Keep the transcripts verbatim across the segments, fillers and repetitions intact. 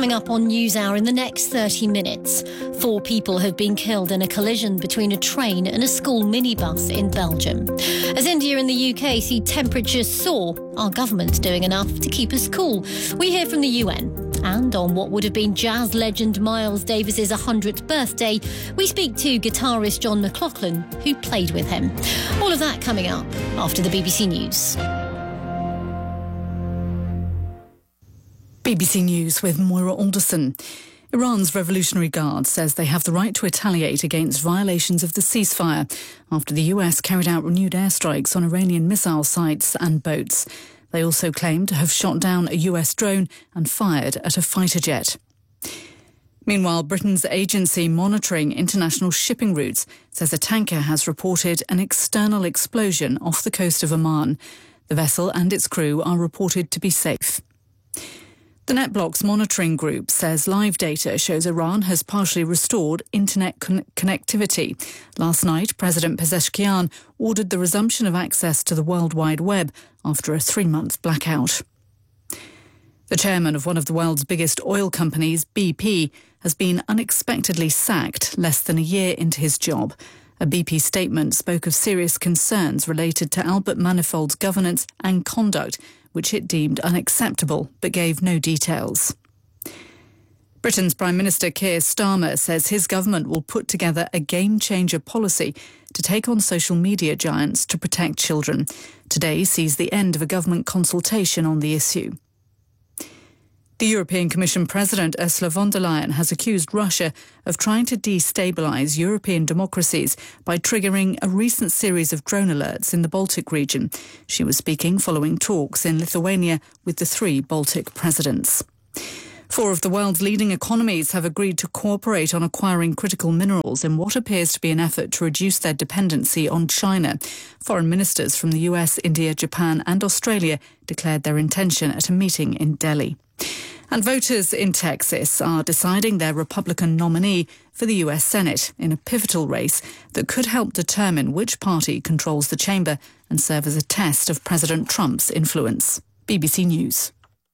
coming up on NewsHour in the next thirty minutes. Four people have been killed in a collision between a train and a school minibus in Belgium. As India and the U K see temperatures soar, our government's doing enough to keep us cool. We hear from the U N. And on what would have been jazz legend Miles Davis's one hundredth birthday, we speak to guitarist John McLaughlin, who played with him. All of that coming up after the B B C News. B B C News with Moira Alderson. Iran's Revolutionary Guard says they have the right to retaliate against violations of the ceasefire after the U S carried out renewed airstrikes on Iranian missile sites and boats. They also claim to have shot down a U S drone and fired at a fighter jet. Meanwhile, Britain's agency monitoring international shipping routes says a tanker has reported an external explosion off the coast of Oman. The vessel and its crew are reported to be safe. The NetBlocks monitoring group says live data shows Iran has partially restored internet con- connectivity. Last night, President Pezeshkian ordered the resumption of access to the World Wide Web after a three-month blackout. The chairman of one of the world's biggest oil companies, B P, has been unexpectedly sacked less than a year into his job. A B P statement spoke of serious concerns related to Albert Manifold's governance and conduct, which it deemed unacceptable, but gave no details. Britain's Prime Minister Keir Starmer says his government will put together a game-changer policy to take on social media giants to protect children. Today sees the end of a government consultation on the issue. The European Commission President Ursula von der Leyen has accused Russia of trying to destabilise European democracies by triggering a recent series of drone alerts in the Baltic region. She was speaking following talks in Lithuania with the three Baltic presidents. Four of the world's leading economies have agreed to cooperate on acquiring critical minerals in what appears to be an effort to reduce their dependency on China. Foreign ministers from the U S, India, Japan and Australia declared their intention at a meeting in Delhi. And voters in Texas are deciding their Republican nominee for the U S Senate in a pivotal race that could help determine which party controls the chamber and serve as a test of President Trump's influence. B B C News.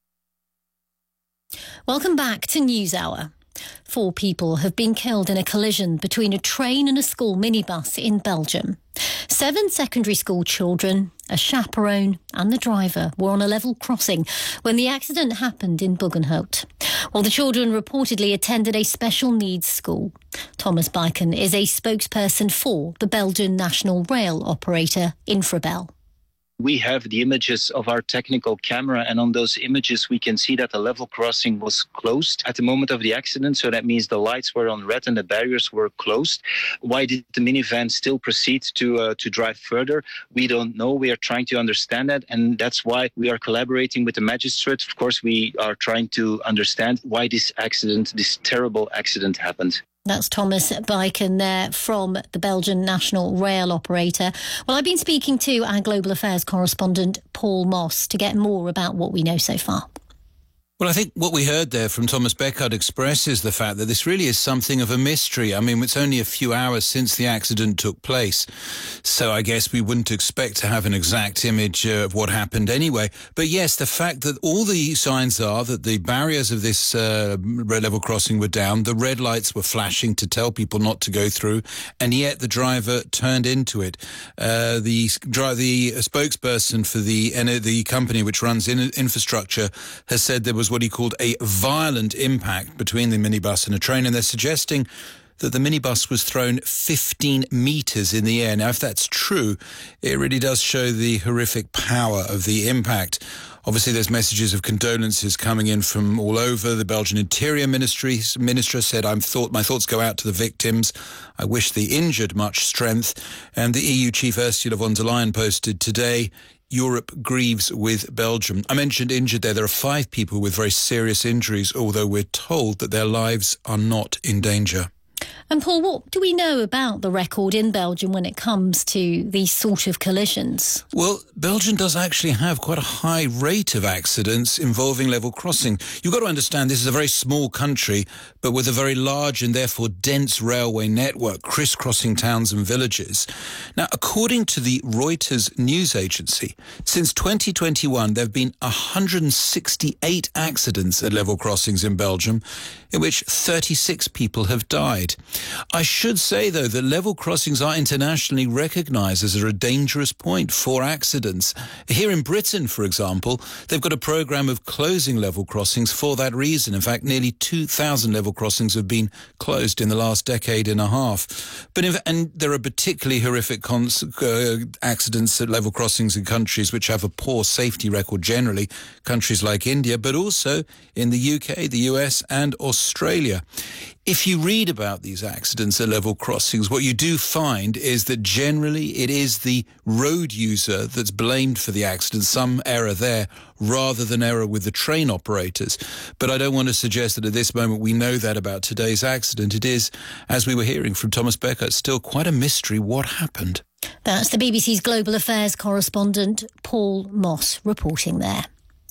Welcome back to NewsHour. Four people have been killed in a collision between a train and a school minibus in Belgium. Seven secondary school children, a chaperone and the driver were on a level crossing when the accident happened in Buggenhout. While the children reportedly attended a special needs school. Thomas Buyken is a spokesperson for the Belgian national rail operator Infrabel. We have the images of our technical camera, and on those images we can see that the level crossing was closed at the moment of the accident. So that means the lights were on red and the barriers were closed. Why did the minivan still proceed to uh, to drive further? We don't know. We are trying to understand that, and that's why we are collaborating with the magistrate. Of course, we are trying to understand why this accident, this terrible accident happened. That's Thomas Buyken there from the Belgian national rail operator. Well, I've been speaking to our global affairs correspondent, Paul Moss, to get more about what we know so far. Well, I think what we heard there from Thomas Beckard expresses the fact that this really is something of a mystery. I mean, it's only a few hours since the accident took place, so I guess we wouldn't expect to have an exact image uh, of what happened anyway. But yes, the fact that all the signs are that the barriers of this uh, red level crossing were down, the red lights were flashing to tell people not to go through, and yet the driver turned into it. Uh, the the spokesperson for the uh, the company which runs in infrastructure has said there was what he called a violent impact between the minibus and a train, and they're suggesting that the minibus was thrown fifteen metres in the air. Now, if that's true, it really does show the horrific power of the impact. Obviously, there's messages of condolences coming in from all over. The Belgian Interior Ministry Minister said, "I'm thought my thoughts go out to the victims. I wish the injured much strength." And the E U chief Ursula von der Leyen posted today, "Europe grieves with Belgium." I mentioned injured there. There are five people with very serious injuries, although we're told that their lives are not in danger. And Paul, what do we know about the record in Belgium when it comes to these sort of collisions? Well, Belgium does actually have quite a high rate of accidents involving level crossing. You've got to understand this is a very small country, but with a very large and therefore dense railway network crisscrossing towns and villages. Now, according to the Reuters news agency, since twenty twenty-one, there have been one hundred sixty-eight accidents at level crossings in Belgium, in which thirty-six people have died. I should say, though, that level crossings are internationally recognised as a dangerous point for accidents. Here in Britain, for example, they've got a programme of closing level crossings for that reason. In fact, nearly two thousand level crossings have been closed in the last decade and a half. But in, and there are particularly horrific cons, uh, accidents at level crossings in countries which have a poor safety record generally, countries like India, but also in the U K, the U S and Australia. If you read about these accidents at level crossings, what you do find is that generally it is the road user that's blamed for the accident, some error there, rather than error with the train operators. But I don't want to suggest that at this moment we know that about today's accident. It is, as we were hearing from Thomas Becker, it's still quite a mystery what happened. That's the B B C's Global Affairs correspondent, Paul Moss, reporting there.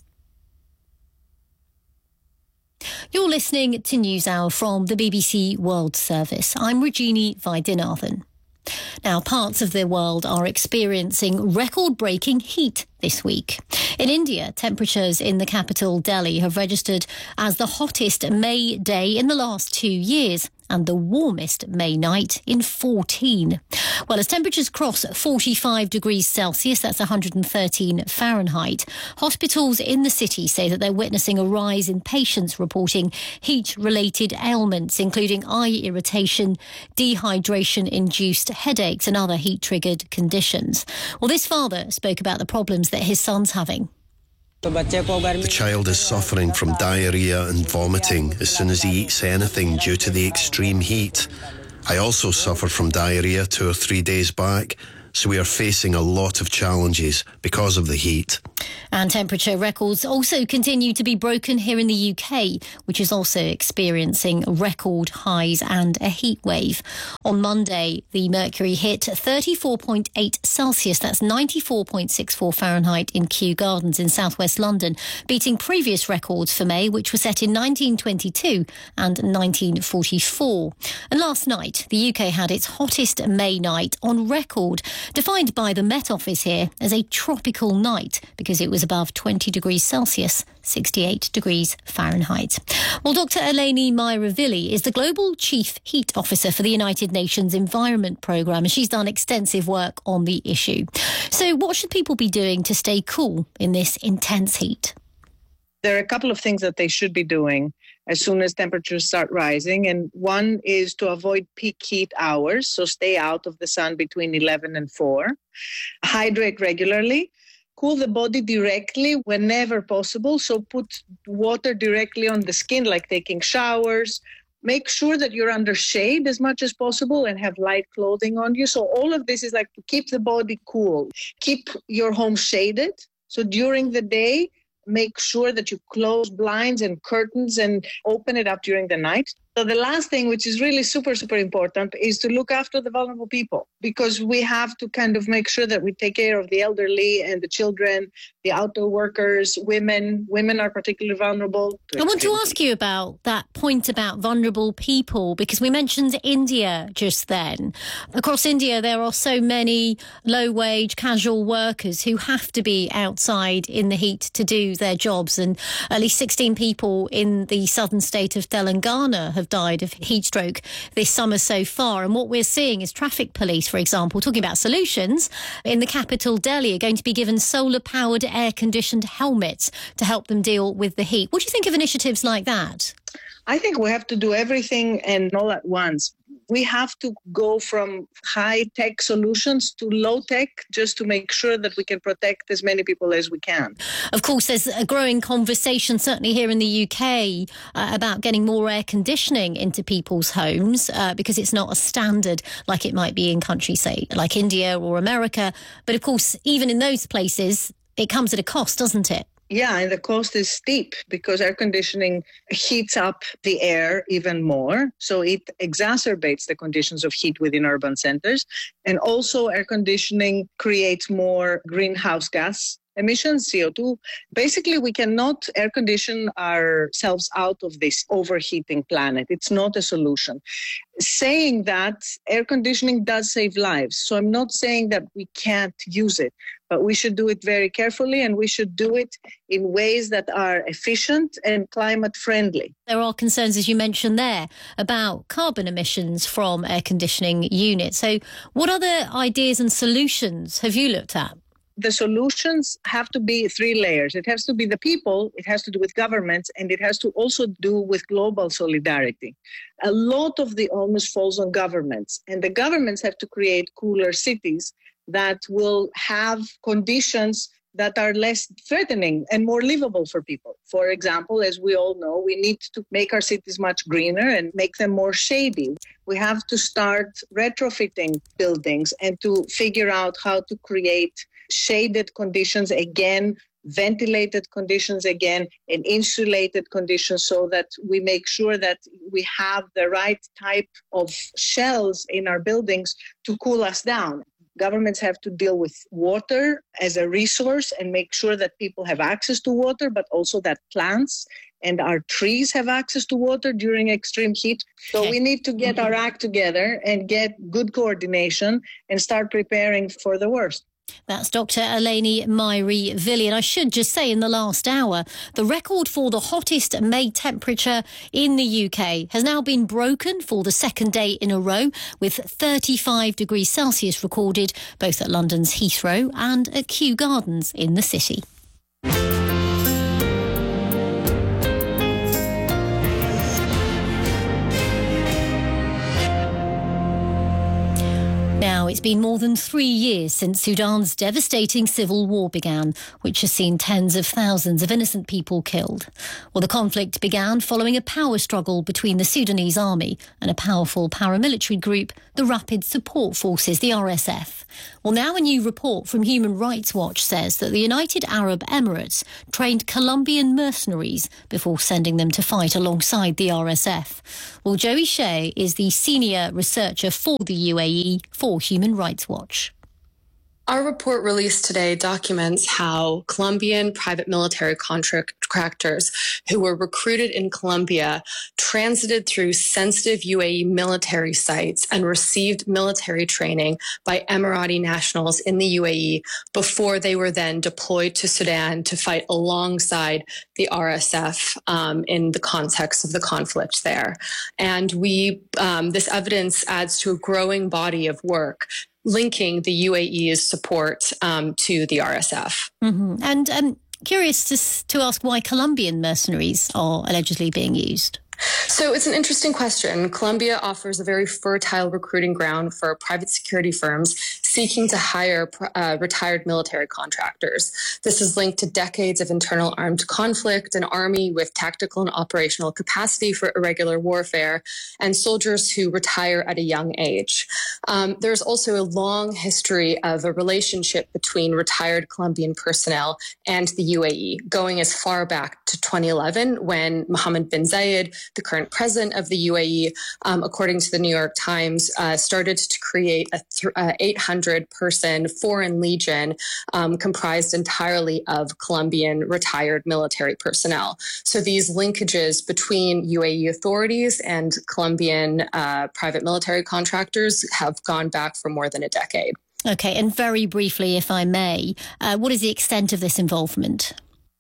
You're listening to NewsHour from the B B C World Service. I'm Regina Vaidyanathan. Now, parts of the world are experiencing record-breaking heat this week. In India, temperatures in the capital, Delhi, have registered as the hottest May day in the last two years and the warmest May night in fourteen. Well, as temperatures cross forty-five degrees Celsius, that's one hundred thirteen Fahrenheit, hospitals in the city say that they're witnessing a rise in patients reporting heat-related ailments, including eye irritation, dehydration-induced headaches and other heat-triggered conditions. Well, this father spoke about the problems that his son's having. The child is suffering from diarrhoea and vomiting as soon as he eats anything due to the extreme heat. I also suffered from diarrhoea two or three days back, so we are facing a lot of challenges because of the heat. And temperature records also continue to be broken here in the U K, which is also experiencing record highs and a heat wave. On Monday, the mercury hit thirty-four point eight Celsius, that's ninety-four point six four Fahrenheit in Kew Gardens in southwest London, beating previous records for May, which were set in nineteen twenty-two and nineteen forty-four. And last night, the U K had its hottest May night on record, defined by the Met Office here as a tropical night because it was above twenty degrees Celsius, sixty-eight degrees Fahrenheit. Well, Doctor Eleni Myravilli is the Global Chief Heat Officer for the United Nations Environment Programme, and she's done extensive work on the issue. So what should people be doing to stay cool in this intense heat? There are a couple of things that they should be doing as soon as temperatures start rising. And one is to avoid peak heat hours, so stay out of the sun between eleven and four. Hydrate regularly. Cool the body directly whenever possible, so put water directly on the skin, like taking showers. Make sure that you're under shade as much as possible and have light clothing on you. So all of this is like to keep the body cool. Keep your home shaded. So during the day, make sure that you close blinds and curtains and open it up during the night. So the last thing, which is really super, super important, is to look after the vulnerable people, because we have to kind of make sure that we take care of the elderly and the children, the outdoor workers, women. Women are particularly vulnerable. I want to ask you about that point about vulnerable people, because we mentioned India just then. Across India, there are so many low-wage casual workers who have to be outside in the heat to do their jobs, and at least sixteen people in the southern state of Telangana have died of heat stroke this summer so far. And what we're seeing is traffic police, for example, talking about solutions in the capital, Delhi, are going to be given solar-powered air-conditioned helmets to help them deal with the heat. What do you think of initiatives like that? I think we have to do everything and all at once. We have to go from high-tech solutions to low-tech just to make sure that we can protect as many people as we can. Of course, there's a growing conversation, certainly here in the U K, uh, about getting more air conditioning into people's homes uh, because it's not a standard like it might be in countries, say, like India or America. But of course, even in those places, it comes at a cost, doesn't it? Yeah, and the cost is steep because air conditioning heats up the air even more. So it exacerbates the conditions of heat within urban centers. And also air conditioning creates more greenhouse gas emissions, C O two. Basically, we cannot air condition ourselves out of this overheating planet. It's not a solution. Saying that, air conditioning does save lives. So I'm not saying that we can't use it, but we should do it very carefully, and we should do it in ways that are efficient and climate friendly. There are concerns, as you mentioned there, about carbon emissions from air conditioning units. So what other ideas and solutions have you looked at? The solutions have to be three layers. It has to be the people, it has to do with governments, and it has to also do with global solidarity. A lot of the onus falls on governments, and the governments have to create cooler cities that will have conditions that are less threatening and more livable for people. For example, as we all know, we need to make our cities much greener and make them more shady. We have to start retrofitting buildings and to figure out how to create shaded conditions again, ventilated conditions again, and insulated conditions so that we make sure that we have the right type of shells in our buildings to cool us down. Governments have to deal with water as a resource and make sure that people have access to water, but also that plants and our trees have access to water during extreme heat. So we need to get our act together and get good coordination and start preparing for the worst. That's Doctor Eleni Mairi-Vili. And I should just say, in the last hour, the record for the hottest May temperature in the U K has now been broken for the second day in a row, with thirty-five degrees Celsius recorded both at London's Heathrow and at Kew Gardens in the city. Now, it's been more than three years since Sudan's devastating civil war began, which has seen tens of thousands of innocent people killed. Well, the conflict began following a power struggle between the Sudanese army and a powerful paramilitary group, the Rapid Support Forces, the R S F. Well, now a new report from Human Rights Watch says that the United Arab Emirates trained Colombian mercenaries before sending them to fight alongside the R S F. Well, Joey Shea is the senior researcher for the U A E for Human Rights Watch. Our report released today documents how Colombian private military contractors who were recruited in Colombia transited through sensitive U A E military sites and received military training by Emirati nationals in the U A E before they were then deployed to Sudan to fight alongside the R S F um, in the context of the conflict there. And we, um, this evidence adds to a growing body of work linking the U A E's support um, to the R S F. Mm-hmm. And I'm um, curious to, to ask why Colombian mercenaries are allegedly being used. So it's an interesting question. Colombia offers a very fertile recruiting ground for private security firms seeking to hire uh, retired military contractors. This is linked to decades of internal armed conflict, an army with tactical and operational capacity for irregular warfare, and soldiers who retire at a young age. Um, there's also a long history of a relationship between retired Colombian personnel and the U A E, going as far back to twenty eleven when Mohammed bin Zayed, the current president of the U A E, um, according to the New York Times, uh, started to create a th- uh, eight hundred person foreign legion um, comprised entirely of Colombian retired military personnel. So these linkages between U A E authorities and Colombian uh, private military contractors have gone back for more than a decade. OK, and very briefly, if I may, uh, what is the extent of this involvement?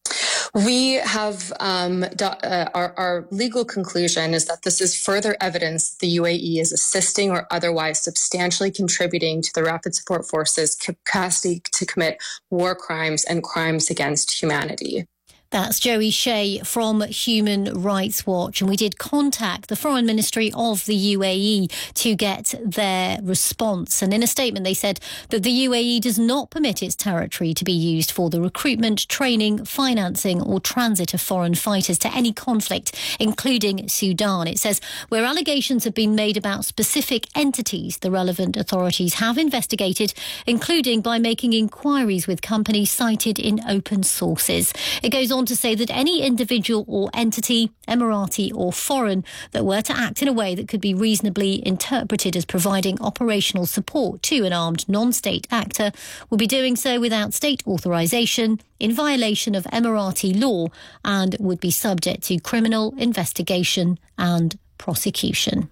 We have um, do, uh, our, our legal conclusion is that this is further evidence that the U A E is assisting or otherwise substantially contributing to the Rapid Support Forces' capacity to commit war crimes and crimes against humanity. That's Joey Shea from Human Rights Watch. And we did contact the Foreign Ministry of the U A E to get their response. And in a statement, they said that the U A E does not permit its territory to be used for the recruitment, training, financing or transit of foreign fighters to any conflict, including Sudan. It says where allegations have been made about specific entities, the relevant authorities have investigated, including by making inquiries with companies cited in open sources. It goes on to say that any individual or entity, Emirati or foreign, that were to act in a way that could be reasonably interpreted as providing operational support to an armed non-state actor will be doing so without state authorisation, in violation of Emirati law, and would be subject to criminal investigation and prosecution.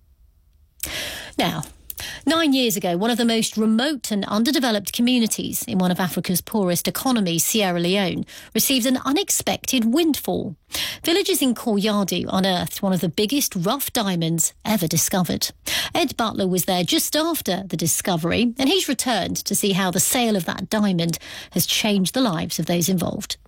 Now, Nine years ago, one of the most remote and underdeveloped communities in one of Africa's poorest economies, Sierra Leone, received an unexpected windfall. Villagers in Koyadu unearthed one of the biggest rough diamonds ever discovered. Ed Butler was there just after the discovery, and he's returned to see how the sale of that diamond has changed the lives of those involved.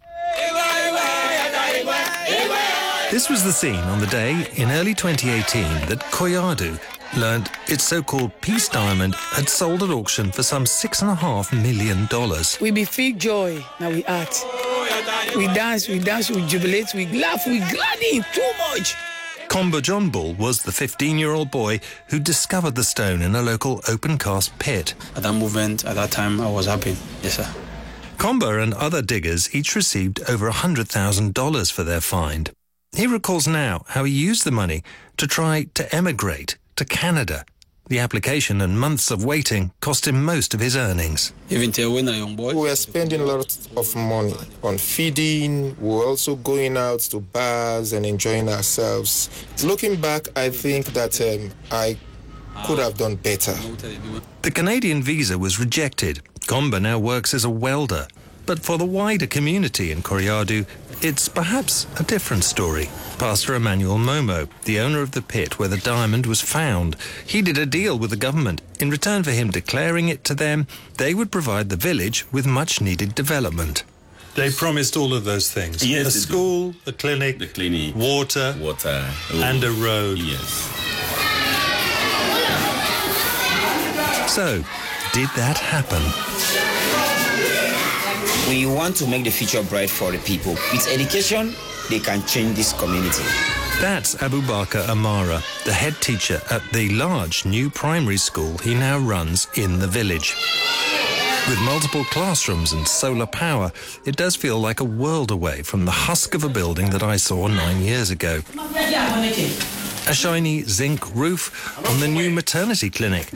This was the scene on the day in early twenty eighteen that Koyadu learned its so-called peace diamond had sold at auction for some six and a half million dollars. We be feel joy, now we act. We dance, we dance, we jubilate, we laugh, we gladdy too much. Komba John Bull was the fifteen-year-old boy who discovered the stone in a local open-cast pit. At that moment, at that time, I was happy. Yes, sir. Komba and other diggers each received over one hundred thousand dollars for their find. He recalls now how he used the money to try to emigrate to Canada. The application and months of waiting cost him most of his earnings. Even till when a young boy, we were spending a lot of money on feeding. We were also going out to bars and enjoying ourselves. Looking back, I think that um, I could have done better. The Canadian visa was rejected. Komba now works as a welder. But for the wider community in Koyadu, it's perhaps a different story. Pastor Emmanuel Momo, the owner of the pit where the diamond was found, he did a deal with the government. In return for him declaring it to them, they would provide the village with much-needed development. They promised all of those things. Yes, a school, a clinic, the clinic, water, water oh, and a road. Yes. So, did that happen? We want to make the future bright for the people. With education, they can change this community. That's Abubakar Amara, the head teacher at the large new primary school he now runs in the village. With multiple classrooms and solar power, it does feel like a world away from the husk of a building that I saw nine years ago. A shiny zinc roof on the new maternity clinic,